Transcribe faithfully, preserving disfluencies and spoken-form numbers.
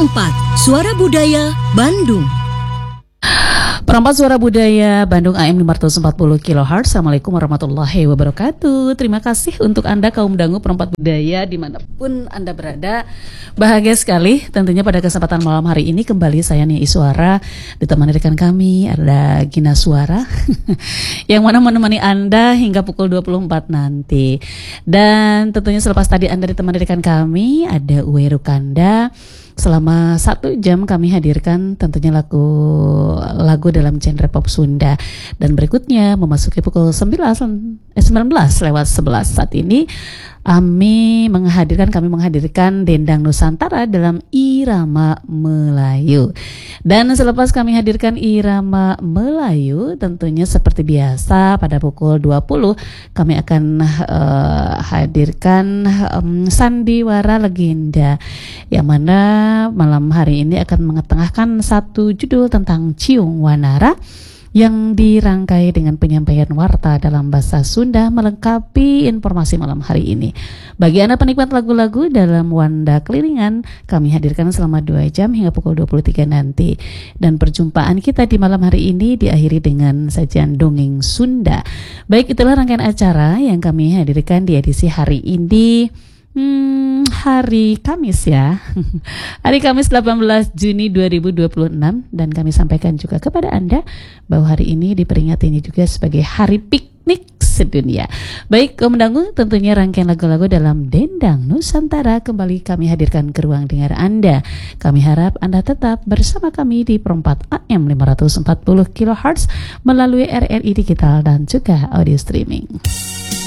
empat, Suara Budaya Bandung. Perempat Suara Budaya Bandung A M lima ratus empat puluh kilohertz. Assalamualaikum warahmatullahi wabarakatuh. Terima kasih untuk Anda kaum dangu perempat budaya dimanapun Anda berada. Bahagia sekali tentunya pada kesempatan malam hari ini kembali saya Nia Iswara ditemani rekan kami ada Gina Suara yang mana menemani Anda hingga pukul dua puluh empat nanti. Dan tentunya selepas tadi Anda ditemani rekan kami ada Uwe Rukanda. Selama satu jam kami hadirkan tentunya lagu lagu dalam genre pop Sunda. Dan berikutnya memasuki pukul sembilan, eh, sembilan belas lewat sebelas saat ini kami menghadirkan kami menghadirkan Dendang Nusantara dalam irama Melayu. Dan selepas kami hadirkan irama Melayu tentunya seperti biasa pada pukul dua puluh kami akan uh, hadirkan um, sandiwara legenda yang mana malam hari ini akan mengetengahkan satu judul tentang Ciung Wanara yang dirangkai dengan penyampaian warta dalam bahasa Sunda melengkapi informasi malam hari ini. Bagi Anda penikmat lagu-lagu dalam Wanda Kelilingan, kami hadirkan selama dua jam hingga pukul dua puluh tiga nanti. Dan perjumpaan kita di malam hari ini diakhiri dengan sajian dongeng Sunda. Baik, itulah rangkaian acara yang kami hadirkan di edisi hari ini. Hmm, hari Kamis ya. Hari Kamis delapan belas Juni dua ribu dua puluh enam. Dan kami sampaikan juga kepada Anda bahwa hari ini diperingati ini juga sebagai hari piknik sedunia. Baik, kaum dangu, tentunya rangkaian lagu-lagu dalam Dendang Nusantara kembali kami hadirkan ke ruang dengar Anda. Kami harap Anda tetap bersama kami di perempat A M lima ratus empat puluh kilohertz melalui R R I Digital dan juga audio streaming.